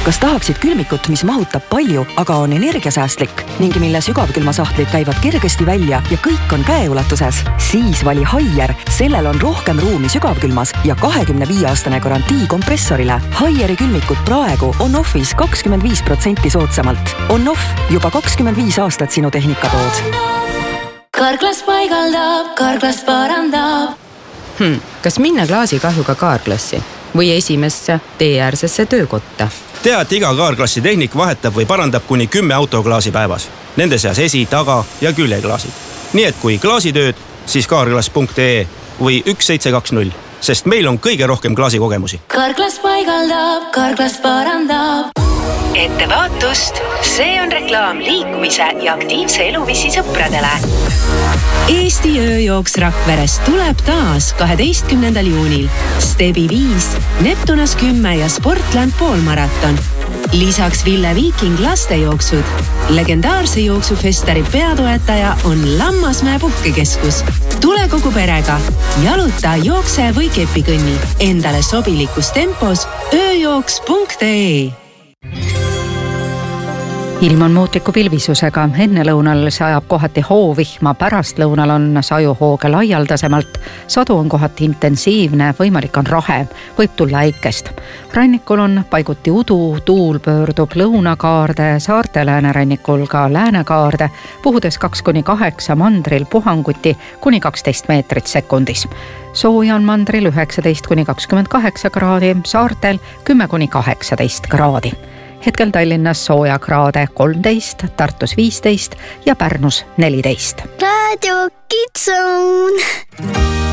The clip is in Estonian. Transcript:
Kas tahaksid külmikut, mis mahutab palju, aga on energiasäästlik ning mille sügavkülmasahtlid käivad kergesti välja ja kõik on käeulatuses? Siis vali Haier. Sellel on rohkem ruumi sügavkülmas ja 25-aastane garantii kompressorile. Haieri külmikud praegu on offis 25% soodsamalt. On off juba 25 aastat sinu tehnikatood. Karklas paigaldab, Karklas parandab. Kas minna klaasikahjuga Kaarklassi või esimesse teeäärsesse töökotta? Tea, et iga Kaarklassi tehnik vahetab või parandab kuni 10 autoklaasi päevas. Nende seas esi-, taga- ja küljeklaasid. Nii et kui klaasitööd, siis kaarklas.ee või 1720, sest meil on kõige rohkem klaasikogemusi. Karklas paigaldab, Karklas parandab. Ettevaatust, see on reklaam liikumise ja aktiivse eluviisi sõpradele. Eesti ööjooks Rakveres tuleb taas 12. juunil. Stebi 5, Neptunas 10 ja Sportland poolmaraton. Lisaks Ville Viiking lastejooksud. Legendaarse jooksufestari peatoetaja on Lammasmäe puhkekeskus. Tule kogu perega. Jaluta, jookse või kepikõnni. Endale sobilikus tempos ööjooks.ee. Ilm on muutliku pilvisusega. Ennelõunal sajab kohati hoovihma, pärastlõunal on sajuhooge laialdasemalt. Sadu on kohati intensiivne, võimalik on rahe, võib tulla äikest. Rannikul on paiguti udu, tuul pöördub lõunakaarde, saarte läänerannikul ka läänekaarde, puhudes 2-8, mandril puhanguti kuni 12 meetrit sekundis. Sooja on mandril 19-28 kraadi, saartel 10-18 kraadi. Hetkel Tallinnas sooja kraade 13, Tartus 15 ja Pärnus 14. Radio Kids Zone.